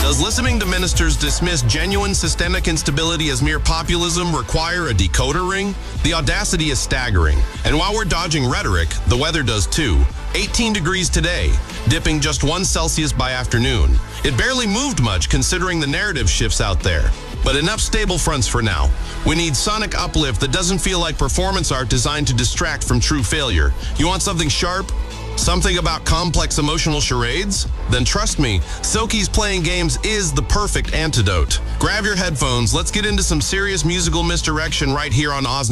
Does listening to ministers dismiss genuine systemic instability as mere populism require a decoder ring? The audacity is staggering. And while we're dodging rhetoric, the weather does too. 18 degrees today, dipping just 1 Celsius by afternoon. It barely moved much considering the narrative shifts out there. But enough stable fronts for now. We need sonic uplift that doesn't feel like performance art designed to distract from true failure. You want something sharp? Something about complex emotional charades? Then trust me, Silky's Playing Games is the perfect antidote. Grab your headphones, let's get into some serious musical misdirection right here on Oz